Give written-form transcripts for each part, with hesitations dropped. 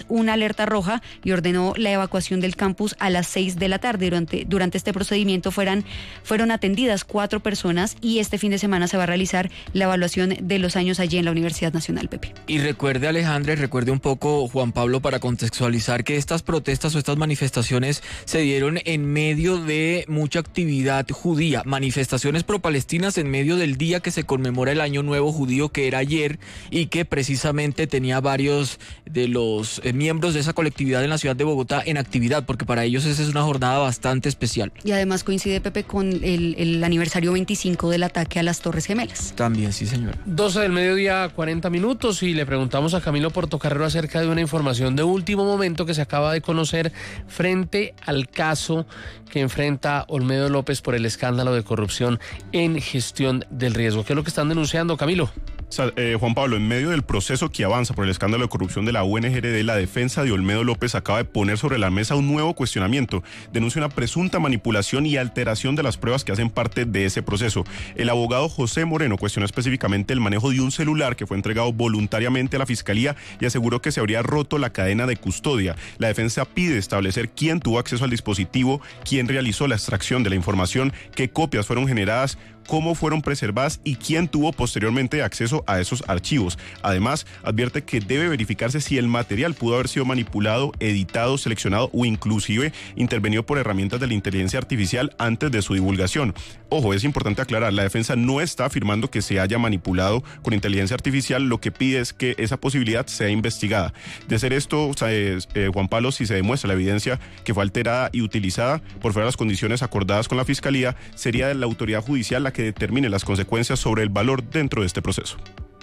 una alerta roja y ordenó la evacuación del campus a las 6 de la tarde. Durante este procedimiento fueron atendidas 4 personas y este fin de semana se va a realizar la evaluación de los años allí en la Universidad Nacional, Pepe. Y recuerde, Alejandra, recuerde un poco, Juan Pablo, para contextualizar que estas protestas o estas manifestaciones se dieron en medio de mucha actividad judía, manifestaciones pro-palestinas en medio del día que se conmemora el Año Nuevo Judío, que era ayer, y que precisamente tenía varios de los miembros de esa colectividad en la ciudad de Bogotá en actividad, porque para ellos esa es una jornada bastante especial. Y además coincide, Pepe, con el aniversario 25 del ataque a las Torres Gemelas. También, sí, señora. 12 del mediodía, 40 minutos, y le preguntamos a Camilo Portocarrero acerca de una información de último momento que se acaba de conocer frente al caso que enfrenta Olmedo López por el escándalo de corrupción en gestión del riesgo. ¿Qué es lo que están denunciando, Camilo? Juan Pablo, en medio del proceso que avanza por el escándalo de corrupción de la UNGRD, la defensa de Olmedo López acaba de poner sobre la mesa un nuevo cuestionamiento. Denuncia una presunta manipulación y alteración de las pruebas que hacen parte de ese proceso. El abogado José Moreno cuestionó específicamente el manejo de un celular que fue entregado voluntariamente a la Fiscalía y aseguró que se habría roto la cadena de custodia. La defensa pide establecer quién tuvo acceso al dispositivo, quién realizó la extracción de la información, qué copias fueron generadas, cómo fueron preservadas y quién tuvo posteriormente acceso a esos archivos. Además, advierte que debe verificarse si el material pudo haber sido manipulado, editado, seleccionado o inclusive intervenido por herramientas de la inteligencia artificial antes de su divulgación. Ojo, es importante aclarar, la defensa no está afirmando que se haya manipulado con inteligencia artificial, lo que pide es que esa posibilidad sea investigada. De ser esto, Juan Pablo, si se demuestra la evidencia que fue alterada y utilizada por fuera de las condiciones acordadas con la Fiscalía, sería la autoridad judicial la que determine las consecuencias sobre el valor dentro de este proceso.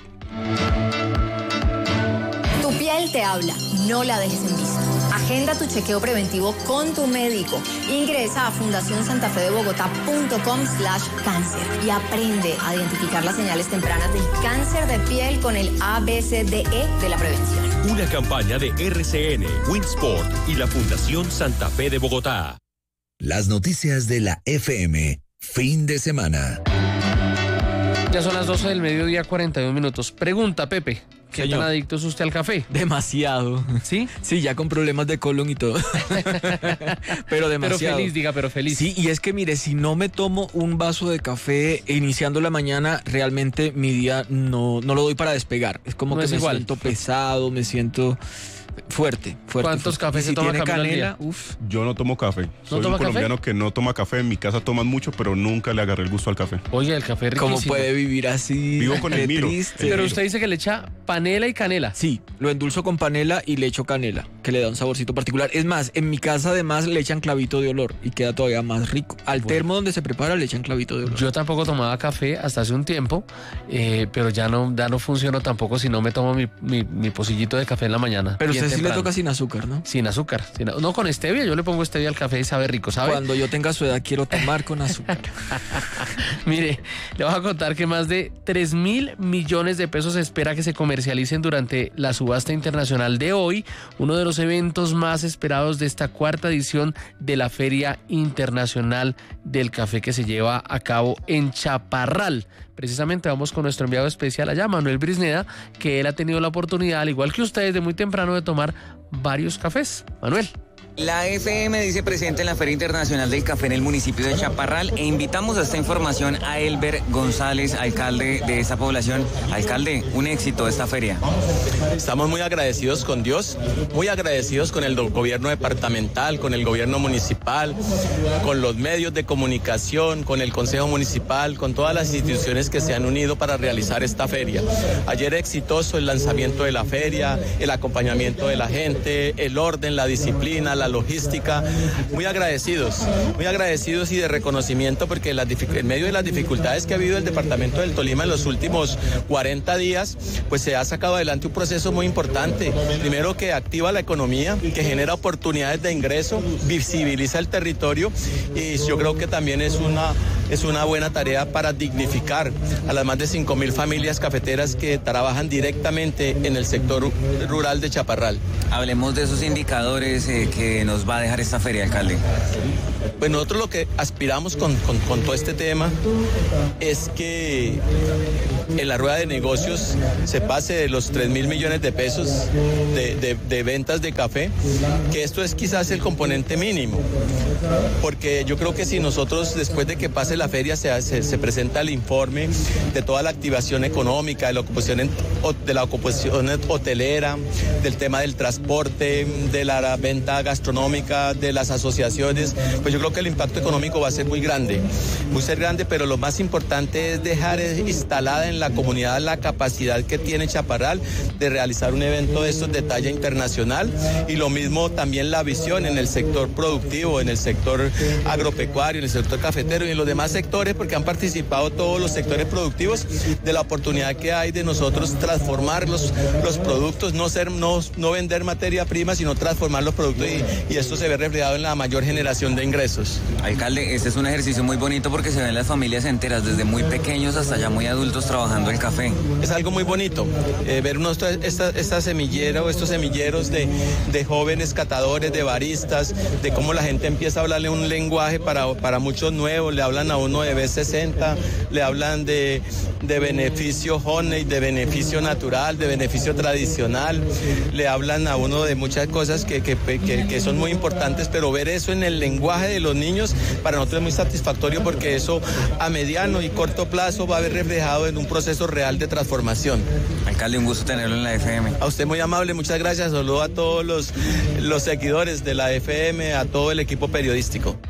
Tu piel te habla, no la dejes en visto. Agenda tu chequeo preventivo con tu médico. Ingresa a fundacionsantafedebogotá.com/cáncer y aprende a identificar las señales tempranas del cáncer de piel con el ABCDE de la prevención. Una campaña de RCN, Winsport y la Fundación Santa Fe de Bogotá. Las noticias de la FM. Fin de semana. Ya son las 12 del mediodía, 41 minutos. Pregunta, Pepe, ¿qué Señor, tan adicto es usted al café? Demasiado. ¿Sí? Sí, ya con problemas de colon y todo. Pero demasiado. Pero feliz, diga, pero feliz. Sí, y es que mire, si no me tomo un vaso de café iniciando la mañana, realmente mi día no lo doy para despegar. Es como no que es me igual. Siento pesado, me siento fuerte. ¿Cuántos cafés si se toma tiene Camilo al canela? día? Uf. Yo no tomo café. Soy un colombiano que no toma café. En mi casa toman mucho, pero nunca le agarré el gusto al café. Oye, el café es riquísimo. ¿Cómo puede vivir así? Vivo con el Milo. Pero usted dice que le echa panela y canela. Sí, lo endulzo con panela y le echo canela, que le da un saborcito particular. Es más, en mi casa además le echan clavito de olor y queda todavía más rico. Al termo donde se prepara le echan clavito de olor. Yo tampoco tomaba café hasta hace un tiempo, pero ya no funciono tampoco si no me tomo mi pocillito de café en la mañana. Pero usted sí temprano. le toca sin azúcar, ¿no? Sin azúcar. No, con stevia. Yo le pongo stevia al café y sabe rico, ¿sabe? Cuando yo tenga su edad quiero tomar con azúcar. Mire, le voy a contar que más de 3.000 millones de pesos se espera que se comercialicen durante la subasta internacional de hoy, uno de los eventos más esperados de esta cuarta edición de la Feria Internacional del Café que se lleva a cabo en Chaparral. Precisamente vamos con nuestro enviado especial allá, Manuel Brisneda, que él ha tenido la oportunidad, al igual que ustedes, de muy temprano de tomar varios cafés. Manuel. La FM dice presente en la Feria Internacional del Café en el municipio de Chaparral e invitamos a esta información a Elber González, alcalde de esta población. Alcalde, un éxito esta feria. Estamos muy agradecidos con Dios, muy agradecidos con el gobierno departamental, con el gobierno municipal, con los medios de comunicación, con el Consejo Municipal, con todas las instituciones que se han unido para realizar esta feria. Ayer exitoso el lanzamiento de la feria, el acompañamiento de la gente, el orden, la disciplina, la logística, muy agradecidos y de reconocimiento porque en medio de las dificultades que ha habido el departamento del Tolima en los últimos 40 días, pues se ha sacado adelante un proceso muy importante. Primero, que activa la economía, que genera oportunidades de ingreso, visibiliza el territorio y yo creo que también es una buena tarea para dignificar a las más de 5.000 familias cafeteras que trabajan directamente en el sector rural de Chaparral. Hablemos de esos indicadores que nos va a dejar esta feria, alcalde. Pues nosotros lo que aspiramos con todo este tema es que en la rueda de negocios se pase de los 3.000 millones de pesos de ventas de café, que esto es quizás el componente mínimo, porque yo creo que si nosotros después de que pase la feria se presenta el informe de toda la activación económica, de la ocupación hotelera, del tema del transporte, de la venta gastronómica, de las asociaciones, pues yo creo que el impacto económico va a ser muy grande, pero lo más importante es dejar instalada en la comunidad la capacidad que tiene Chaparral de realizar un evento de estos de talla internacional, y lo mismo también la visión en el sector productivo, en el sector agropecuario, en el sector cafetero y en los demás sectores, porque han participado todos los sectores productivos, de la oportunidad que hay de nosotros transformar los productos, no vender materia prima, sino transformar los productos, y esto se ve reflejado en la mayor generación de ingresos. Alcalde, este es un ejercicio muy bonito porque se ven las familias enteras, desde muy pequeños hasta ya muy adultos, trabajando el café. Es algo muy bonito ver esta semillera o estos semilleros de jóvenes catadores, de baristas, de cómo la gente empieza a hablarle un lenguaje para muchos nuevos, le hablan a uno de B60, le hablan de beneficio honey, de beneficio natural, de beneficio tradicional, le hablan a uno de muchas cosas que son muy importantes, pero ver eso en el lenguaje de los niños para nosotros es muy satisfactorio, porque eso a mediano y corto plazo va a ver reflejado en un proceso real de transformación. Alcalde, un gusto tenerlo en la FM. A usted muy amable, muchas gracias. Saludo a todos los seguidores de la FM, a todo el equipo periodístico.